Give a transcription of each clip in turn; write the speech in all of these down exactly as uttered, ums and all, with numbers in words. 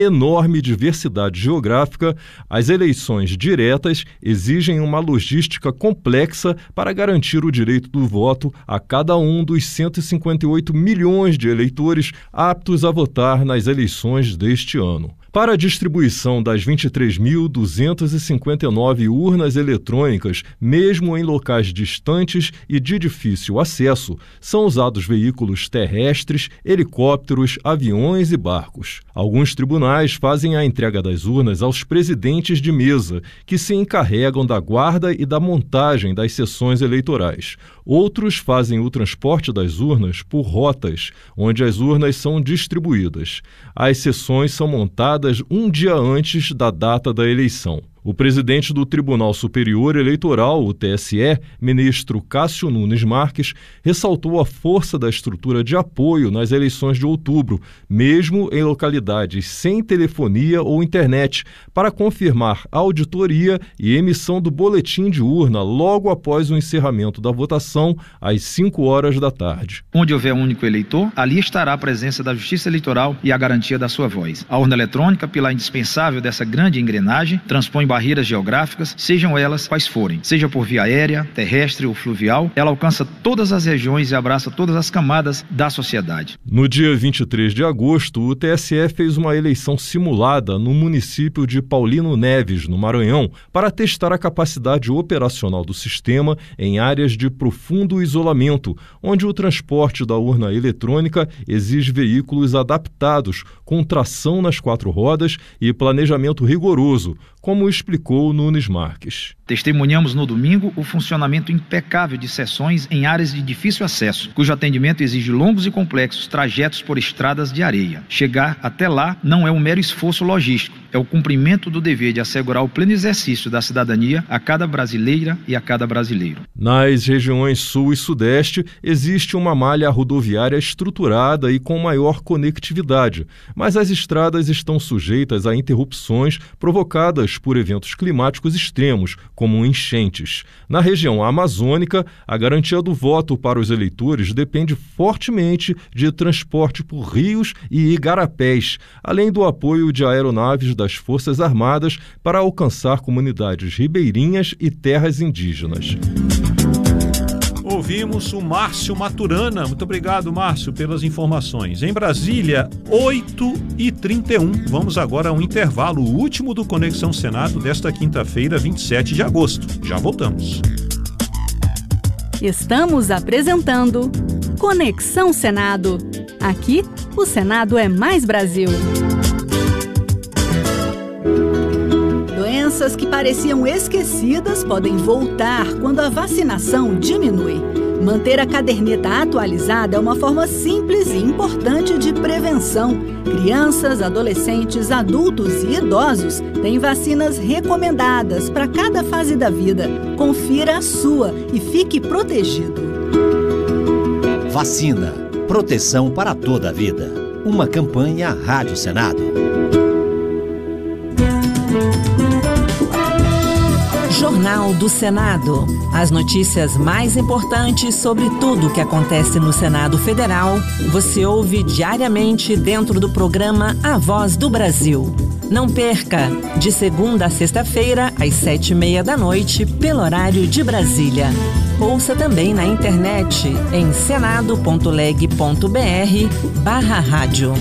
enorme diversidade geográfica, as eleições diretas exigem uma logística complexa para garantir o direito do voto a cada um dos cento e cinquenta e oito milhões de eleitores aptos a votar nas eleições deste ano. Para a distribuição das vinte e três mil duzentas e cinquenta e nove urnas eletrônicas, mesmo em locais distantes e de difícil acesso, são usados veículos terrestres, helicópteros, aviões e barcos. Alguns tribunais fazem a entrega das urnas aos presidentes de mesa, que se encarregam da guarda e da montagem das sessões eleitorais. Outros fazem o transporte das urnas por rotas, onde as urnas são distribuídas. As sessões são montadas um dia antes da data da eleição. O presidente do Tribunal Superior Eleitoral, o T S E, ministro Cássio Nunes Marques, ressaltou a força da estrutura de apoio nas eleições de outubro, mesmo em localidades sem telefonia ou internet, para confirmar a auditoria e emissão do boletim de urna logo após o encerramento da votação, às cinco horas da tarde. Onde houver um único eleitor, ali estará a presença da Justiça Eleitoral e a garantia da sua voz. A urna eletrônica, pilar indispensável dessa grande engrenagem, transpõe barreiras geográficas, sejam elas quais forem, seja por via aérea, terrestre ou fluvial, ela alcança todas as regiões e abraça todas as camadas da sociedade. No dia vinte e três de agosto, o T S E fez uma eleição simulada no município de Paulino Neves, no Maranhão, para testar a capacidade operacional do sistema em áreas de profundo isolamento, onde o transporte da urna eletrônica exige veículos adaptados, com tração nas quatro rodas e planejamento rigoroso, como explicou Nunes Marques. Testemunhamos no domingo o funcionamento impecável de sessões em áreas de difícil acesso, cujo atendimento exige longos e complexos trajetos por estradas de areia. Chegar até lá não é um mero esforço logístico, é o cumprimento do dever de assegurar o pleno exercício da cidadania a cada brasileira e a cada brasileiro. Nas regiões sul e sudeste, existe uma malha rodoviária estruturada e com maior conectividade, mas as estradas estão sujeitas a interrupções provocadas por eventos climáticos extremos, como enchentes. Na região amazônica, a garantia do voto para os eleitores depende fortemente de transporte por rios e igarapés, além do apoio de aeronaves das Forças Armadas para alcançar comunidades ribeirinhas e terras indígenas. Ouvimos o Márcio Maturana. Muito obrigado, Márcio, pelas informações. Em Brasília, oito e trinta e um. Vamos agora a um intervalo, o último do Conexão Senado desta quinta-feira, vinte e sete de agosto. Já voltamos. Estamos apresentando Conexão Senado. Aqui, o Senado é mais Brasil. Doenças que pareciam esquecidas podem voltar quando a vacinação diminui. Manter a caderneta atualizada é uma forma simples e importante de prevenção. Crianças, adolescentes, adultos e idosos têm vacinas recomendadas para cada fase da vida. Confira a sua e fique protegido. Vacina. Proteção para toda a vida. Uma campanha Rádio Senado. Jornal do Senado. As notícias mais importantes sobre tudo o que acontece no Senado Federal, você ouve diariamente dentro do programa A Voz do Brasil. Não perca, de segunda a sexta-feira, às sete e meia da noite, pelo horário de Brasília. Ouça também na internet em senado.leg.br barra rádio.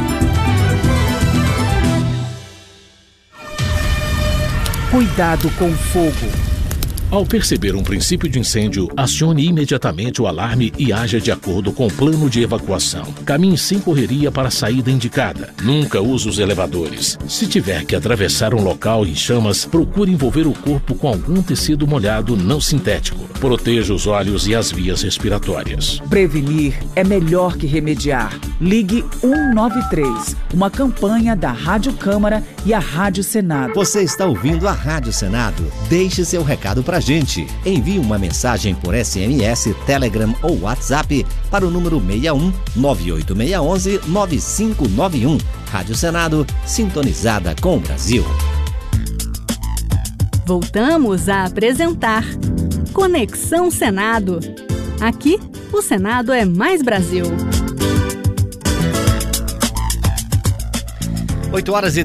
Cuidado com o fogo. Ao perceber um princípio de incêndio, acione imediatamente o alarme e haja de acordo com o plano de evacuação. Caminhe sem correria para a saída indicada. Nunca use os elevadores. Se tiver que atravessar um local em chamas, procure envolver o corpo com algum tecido molhado não sintético. Proteja os olhos e as vias respiratórias. Prevenir é melhor que remediar. Ligue um nove três, uma campanha da Rádio Câmara e a Rádio Senado. Você está ouvindo a Rádio Senado? Deixe seu recado pra gente. Envie uma mensagem por S M S, Telegram ou WhatsApp para o número seis um nove oito seis um um nove cinco nove um. Rádio Senado, sintonizada com o Brasil. Voltamos a apresentar Conexão Senado. Aqui, o Senado é mais Brasil. oito horas e